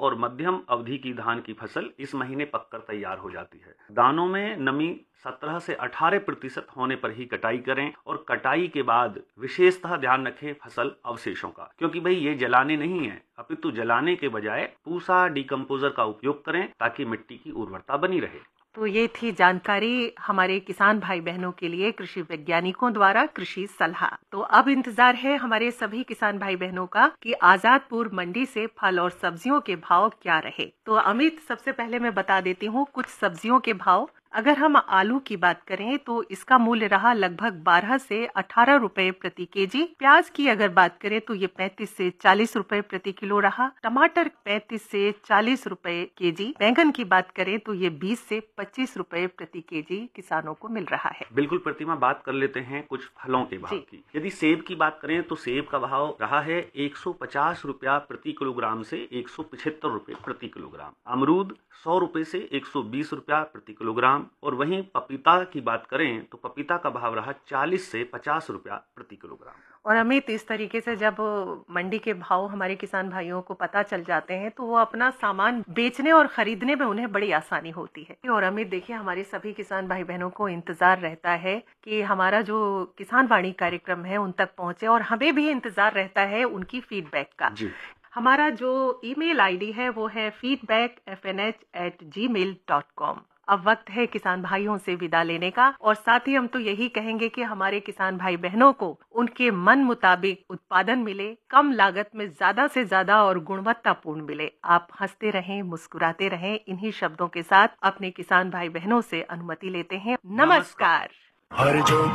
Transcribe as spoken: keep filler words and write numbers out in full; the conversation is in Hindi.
और मध्यम अवधि की धान की फसल इस महीने पककर तैयार हो जाती है। दानों में नमी सत्रह से अठारह प्रतिशत होने पर ही कटाई करें और कटाई के बाद विशेषतः ध्यान रखें फसल अवशेषों का, क्योंकि भाई ये जलाने नहीं है, अपितु जलाने के बजाय पूसा डिकम्पोजर का उपयोग करें ताकि मिट्टी की उर्वरता बनी रहे। तो ये थी जानकारी हमारे किसान भाई बहनों के लिए कृषि वैज्ञानिकों द्वारा कृषि सलाह। तो अब इंतजार है हमारे सभी किसान भाई बहनों का कि आजादपुर मंडी से फल और सब्जियों के भाव क्या रहे। तो अमित, सबसे पहले मैं बता देती हूँ कुछ सब्जियों के भाव। अगर हम आलू की बात करें तो इसका मूल्य रहा लगभग बारह से अठारह रुपए प्रति केजी। प्याज की अगर बात करें तो ये पैंतीस से चालीस रुपए प्रति किलो रहा। टमाटर पैंतीस से चालीस रुपए केजी। बैंगन की बात करें तो ये बीस से पच्चीस रुपए प्रति केजी किसानों को मिल रहा है। बिल्कुल प्रतिमा, बात कर लेते हैं कुछ फलों के भाव की। यदि सेब की बात करें तो सेब का भाव रहा है एक सौ पचास रुपया प्रति किलोग्राम से एक सौ पचहत्तर रुपए प्रति किलोग्राम। अमरूद सौ रुपए से एक सौ बीस रुपया प्रति किलोग्राम। और वहीं पपीता की बात करें तो पपीता का भाव रहा चालीस से पचास रुपया प्रति किलोग्राम। और अमित, इस तरीके से जब मंडी के भाव हमारे किसान भाइयों को पता चल जाते हैं तो वो अपना सामान बेचने और खरीदने में उन्हें बड़ी आसानी होती है। और अमित देखिए, हमारे सभी किसान भाई बहनों को इंतजार रहता है कि हमारा जो किसान वाणी कार्यक्रम है उन तक पहुंचे, और हमें भी इंतजार रहता है उनकी फीडबैक का। जी। हमारा जो ईमेल आईडी है वो है feedback F N H eight जी मेल डॉट कॉम। अब वक्त है किसान भाइयों से विदा लेने का, और साथ ही हम तो यही कहेंगे कि हमारे किसान भाई बहनों को उनके मन मुताबिक उत्पादन मिले, कम लागत में ज्यादा से ज्यादा और गुणवत्तापूर्ण मिले। आप हंसते रहें, मुस्कुराते रहें। इन्हीं शब्दों के साथ अपने किसान भाई बहनों से अनुमति लेते हैं। नमस्कार।